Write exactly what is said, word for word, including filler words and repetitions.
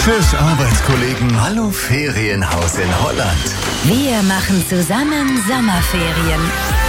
Tschüss, Arbeitskollegen. Hallo, Ferienhaus in Holland. Wir machen zusammen Sommerferien.